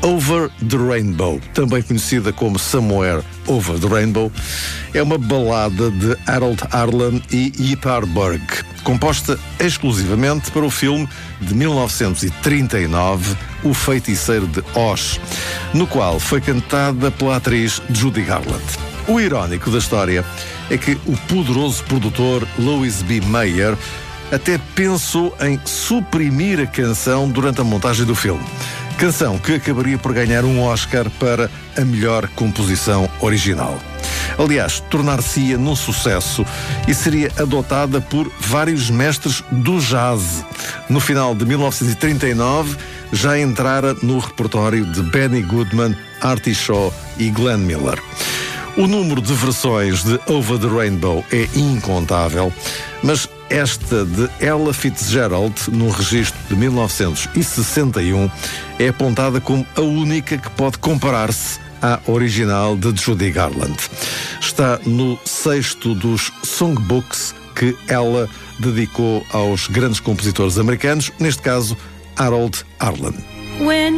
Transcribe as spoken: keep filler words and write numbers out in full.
Over the Rainbow, também conhecida como Somewhere Over the Rainbow, é uma balada de Harold Arlen e Yipar Berg, composta exclusivamente para o filme de mil novecentos e trinta e nove, O Feiticeiro de Oz, no qual foi cantada pela atriz Judy Garland. O irónico da história é que o poderoso produtor Louis B. Mayer até pensou em suprimir a canção durante a montagem do filme. Canção que acabaria por ganhar um Oscar para a melhor composição original. Aliás, tornar-se-ia num sucesso e seria adotada por vários mestres do jazz. No final de mil novecentos e trinta e nove, já entrara no repertório de Benny Goodman, Artie Shaw e Glenn Miller. O número de versões de Over the Rainbow é incontável, mas esta de Ella Fitzgerald, no registro de mil novecentos e sessenta e um, é apontada como a única que pode comparar-se à original de Judy Garland. Está no sexto dos songbooks que ela dedicou aos grandes compositores americanos, neste caso Harold Arlen. When